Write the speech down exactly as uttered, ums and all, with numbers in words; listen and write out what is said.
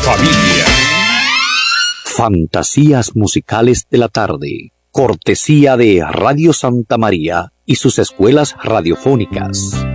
familia. Fantasías musicales de la tarde, cortesía de Radio Santa María y sus escuelas radiofónicas.